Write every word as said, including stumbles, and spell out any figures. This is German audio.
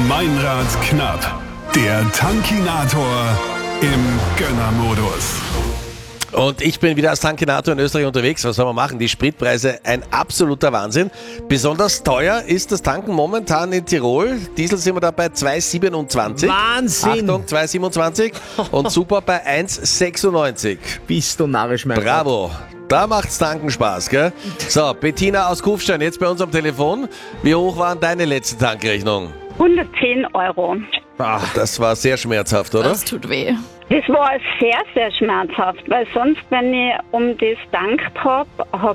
Meinrad knapp. Der Tankinator im Gönnermodus. Und ich bin wieder als Tankinator in Österreich unterwegs. Was soll man machen? Die Spritpreise, ein absoluter Wahnsinn. Besonders teuer ist das Tanken momentan in Tirol. Diesel sind wir da bei zwei Komma siebenundzwanzig. Wahnsinn! Achtung, zwei Komma siebenundzwanzig. Und Super bei eins Komma sechsundneunzig. Bist du narrisch, mein Bravo. Da macht's Tanken Spaß, gell? So, Bettina aus Kufstein, jetzt bei uns am Telefon. Wie hoch waren deine letzte Tankrechnung? hundertzehn Euro. Ach, das war sehr schmerzhaft, oder? Das tut weh. Das war sehr, sehr schmerzhaft, weil sonst, wenn ich um das gedankt habe, habe